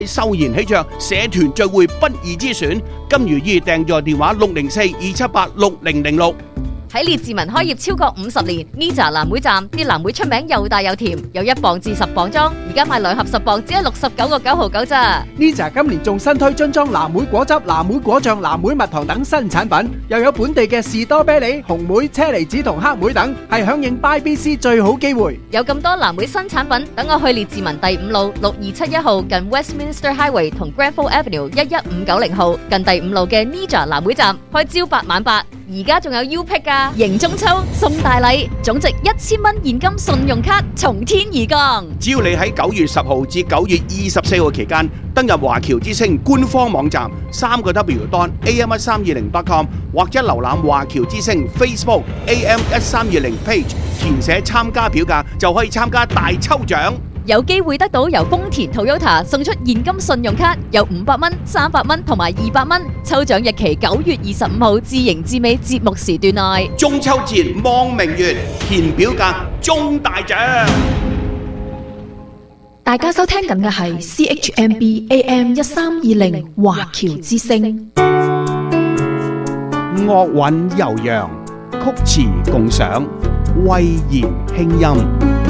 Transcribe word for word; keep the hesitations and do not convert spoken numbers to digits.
秀賢喜鵲社團聚會不二之選，金如意訂座電話六零四二七八六零零六。 喺列治文開業超過五十年 ，Nija 藍莓站啲藍莓出名又大又甜，有一磅至十磅裝，而家賣兩盒十磅只係六十九個九毫九咋。 Nija 今年仲新推樽裝藍莓果汁、藍莓果醬、藍莓蜜糖等新產品，又有本地嘅士多啤梨、紅莓、車厘子同黑莓等，係響應 Buy B C 最好機會。 有咁多藍莓新產品，等我去列治文第五路六二七一號近 Westminster Highway 同 Granville Avenue 一一五九零號近第五路嘅 Nija 藍莓站開朝八晚八。而家仲有 U Pick 噶，迎中秋送大禮，總值一千蚊現金信用卡從天而降。 只要你喺九月十號至九月二十四號期間登入華僑之星官方網站三個 W dot A M 一三二零 dot com 或者瀏覽華僑之星 Facebook A M 一三二零 page， 填寫參加表格就可以參加大抽獎。 有機會得到由豐田 Toyota 送出現金信用卡，有五百蚊、三百蚊同埋二百蚊。抽獎日期九月二十五號至迎至尾節目時段內。 中秋節望明月，填表格中大獎。 大家收聽緊嘅係 C H M B A M 一三二零華僑之聲。 樂韻悠揚，曲詞共賞，慧言輕音。